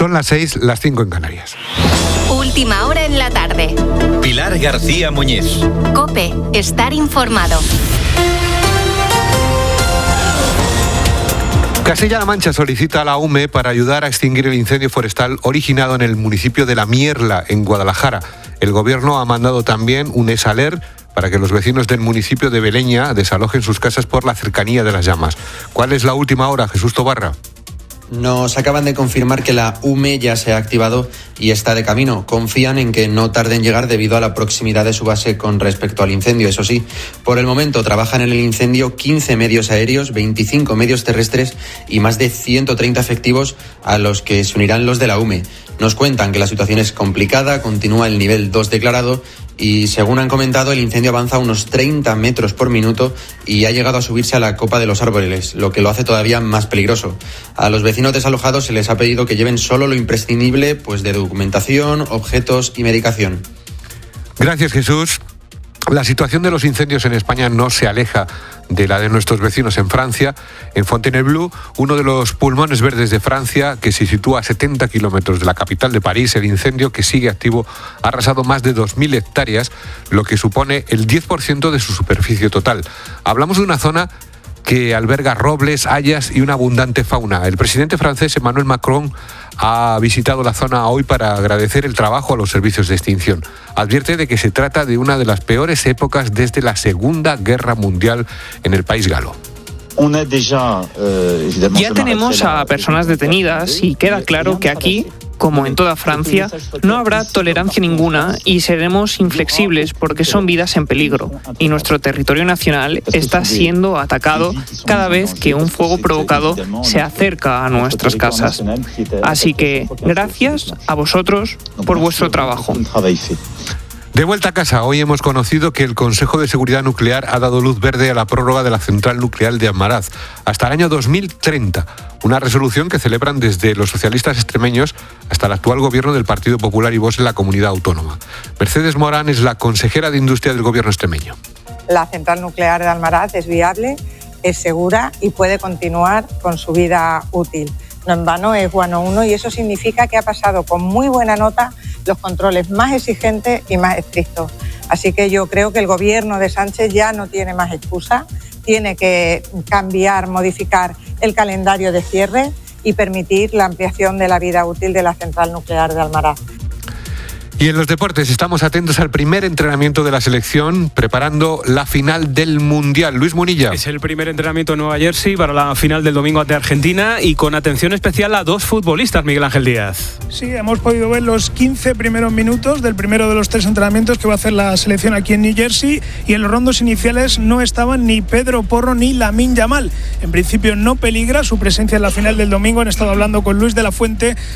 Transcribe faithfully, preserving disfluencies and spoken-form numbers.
Son las seis, las cinco en Canarias. Última hora en la tarde. Pilar García Muñiz. COPE, estar informado. Castilla-La Mancha solicita a la U M E para ayudar a extinguir el incendio forestal originado en el municipio de La Mierla, en Guadalajara. El gobierno ha mandado también un ESALER para que los vecinos del municipio de Beleña desalojen sus casas por la cercanía de las llamas. ¿Cuál es la última hora, Jesús Tobarra? Nos acaban de confirmar que la U M E ya se ha activado y está de camino. Confían en que no tarde en llegar debido a la proximidad de su base con respecto al incendio. Eso sí, por el momento trabajan en el incendio quince medios aéreos, veinticinco medios terrestres y más de ciento treinta efectivos a los que se unirán los de la U M E. Nos cuentan que la situación es complicada, continúa el nivel dos declarado y, según han comentado, el incendio avanza a unos treinta metros por minuto y ha llegado a subirse a la copa de los árboles, lo que lo hace todavía más peligroso. A los vecinos desalojados se les ha pedido que lleven solo lo imprescindible, pues de documentación, objetos y medicación. Gracias, Jesús. La situación de los incendios en España no se aleja de la de nuestros vecinos en Francia. En Fontainebleau, uno de los pulmones verdes de Francia, que se sitúa a setenta kilómetros de la capital de París, el incendio, que sigue activo, ha arrasado más de dos mil hectáreas, lo que supone el diez por ciento de su superficie total. Hablamos de una zona que alberga robles, hayas y una abundante fauna. El presidente francés Emmanuel Macron ha visitado la zona hoy para agradecer el trabajo a los servicios de extinción. Advierte de que se trata de una de las peores épocas desde la Segunda Guerra Mundial en el país galo. Ya tenemos a personas detenidas y queda claro que aquí, como en toda Francia, no habrá tolerancia ninguna y seremos inflexibles porque son vidas en peligro y nuestro territorio nacional está siendo atacado cada vez que un fuego provocado se acerca a nuestras casas. Así que gracias a vosotros por vuestro trabajo. De vuelta a casa, hoy hemos conocido que el Consejo de Seguridad Nuclear ha dado luz verde a la prórroga de la central nuclear de Almaraz hasta el año dos mil treinta, una resolución que celebran desde los socialistas extremeños hasta el actual gobierno del Partido Popular y Vox en la comunidad autónoma. Mercedes Morán es la consejera de Industria del gobierno extremeño. La central nuclear de Almaraz es viable, es segura y puede continuar con su vida útil. No en vano es Guano uno y eso significa que ha pasado con muy buena nota los controles más exigentes y más estrictos. Así que yo creo que el gobierno de Sánchez ya no tiene más excusa, tiene que cambiar, modificar el calendario de cierre y permitir la ampliación de la vida útil de la central nuclear de Almaraz. Y en los deportes estamos atentos al primer entrenamiento de la selección preparando la final del Mundial. Luis Munilla. Es el primer entrenamiento en Nueva Jersey para la final del domingo ante Argentina y con atención especial a dos futbolistas, Miguel Ángel Díaz. Sí, hemos podido ver los quince primeros minutos del primero de los tres entrenamientos que va a hacer la selección aquí en New Jersey y en los rondos iniciales no estaban ni Pedro Porro ni Lamine Yamal. En principio no peligra su presencia en la final del domingo. Han estado hablando con Luis de la Fuente,